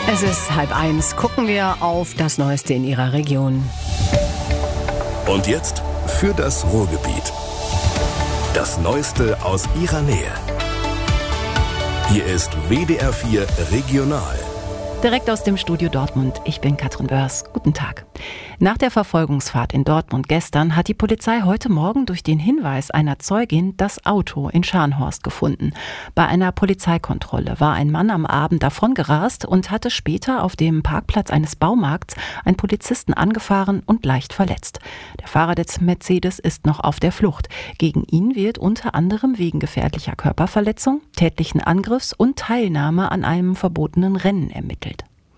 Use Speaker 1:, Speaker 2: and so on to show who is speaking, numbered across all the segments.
Speaker 1: Es ist 12:30. Gucken wir auf das Neueste in Ihrer Region.
Speaker 2: Und jetzt für das Ruhrgebiet. Das Neueste aus Ihrer Nähe. Hier ist WDR 4 Regional.
Speaker 1: Direkt aus dem Studio Dortmund. Ich bin Katrin Börs. Guten Tag. Nach der Verfolgungsfahrt in Dortmund gestern hat die Polizei heute Morgen durch den Hinweis einer Zeugin das Auto in Scharnhorst gefunden. Bei einer Polizeikontrolle war ein Mann am Abend davongerast und hatte später auf dem Parkplatz eines Baumarkts einen Polizisten angefahren und leicht verletzt. Der Fahrer des Mercedes ist noch auf der Flucht. Gegen ihn wird unter anderem wegen gefährlicher Körperverletzung, tätlichen Angriffs und Teilnahme an einem verbotenen Rennen ermittelt.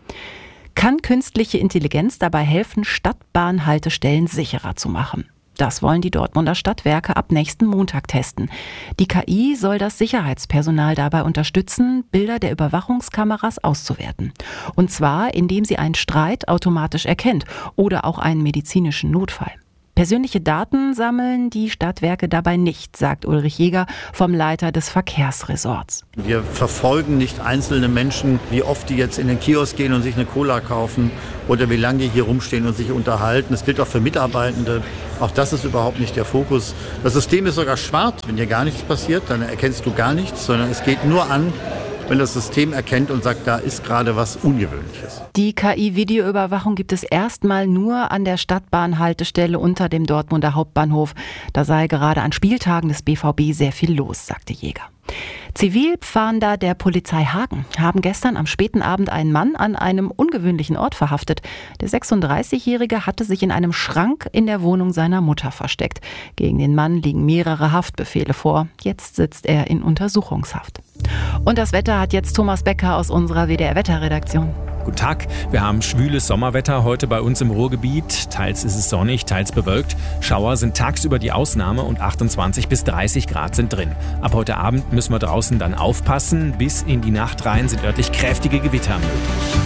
Speaker 1: Kann künstliche Intelligenz dabei helfen, Stadtbahnhaltestellen sicherer zu machen? Das wollen die Dortmunder Stadtwerke ab nächsten Montag testen. Die KI soll das Sicherheitspersonal dabei unterstützen, Bilder der Überwachungskameras auszuwerten. Und zwar, indem sie einen Streit automatisch erkennt oder auch einen medizinischen Notfall. Persönliche Daten sammeln die Stadtwerke dabei nicht, sagt Ulrich Jäger vom Leiter des Verkehrsresorts.
Speaker 3: Wir verfolgen nicht einzelne Menschen, wie oft die jetzt in den Kiosk gehen und sich eine Cola kaufen oder wie lange die hier rumstehen und sich unterhalten. Das gilt auch für Mitarbeitende. Auch das ist überhaupt nicht der Fokus. Das System ist sogar schwarz. Wenn hier gar nichts passiert, dann erkennst du gar nichts, sondern es geht nur an, wenn das System erkennt und sagt, da ist gerade was Ungewöhnliches.
Speaker 1: Die KI-Videoüberwachung gibt es erstmal nur an der Stadtbahnhaltestelle unter dem Dortmunder Hauptbahnhof. Da sei gerade an Spieltagen des BVB sehr viel los, sagte Jäger. Zivilfahnder der Polizei Hagen haben gestern am späten Abend einen Mann an einem ungewöhnlichen Ort verhaftet. Der 36-Jährige hatte sich in einem Schrank in der Wohnung seiner Mutter versteckt. Gegen den Mann liegen mehrere Haftbefehle vor. Jetzt sitzt er in Untersuchungshaft. Und das Wetter hat jetzt Thomas Becker aus unserer WDR-Wetterredaktion.
Speaker 4: Guten Tag, wir haben schwüles Sommerwetter heute bei uns im Ruhrgebiet. Teils ist es sonnig, teils bewölkt. Schauer sind tagsüber die Ausnahme und 28 bis 30 Grad sind drin. Ab heute Abend müssen wir draußen dann aufpassen. Bis in die Nacht rein sind örtlich kräftige Gewitter möglich.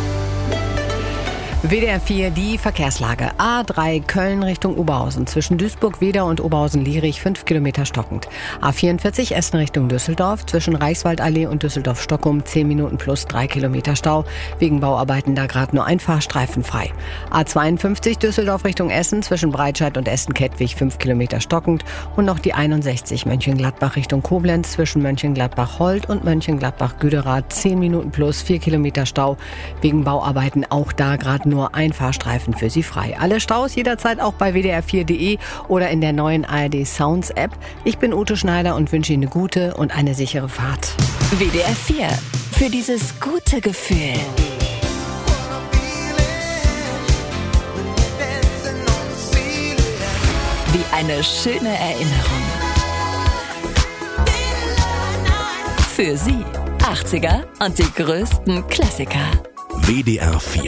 Speaker 1: WDR 4, die Verkehrslage. A3 Köln Richtung Oberhausen. Zwischen Duisburg-Wedau und Oberhausen-Lierich 5 Kilometer stockend. A44 Essen Richtung Düsseldorf. Zwischen Reichswaldallee und Düsseldorf-Stockholm 10 Minuten plus 3 Kilometer Stau. Wegen Bauarbeiten da gerade nur ein Fahrstreifen frei. A52 Düsseldorf Richtung Essen. Zwischen Breitscheid und Essen-Kettwig 5 Kilometer stockend. Und noch die 61 Mönchengladbach Richtung Koblenz. Zwischen Mönchengladbach-Holt und Mönchengladbach-Güderath 10 Minuten plus 4 Kilometer Stau. Wegen Bauarbeiten auch da gerade nur ein Fahrstreifen für Sie frei. Alle Staus jederzeit auch bei wdr4.de oder in der neuen ARD Sounds App. Ich bin Ute Schneider und wünsche Ihnen eine gute und eine sichere Fahrt.
Speaker 5: WDR 4. Für dieses gute Gefühl. Wie eine schöne Erinnerung. Für Sie 80er und die größten Klassiker.
Speaker 2: WDR 4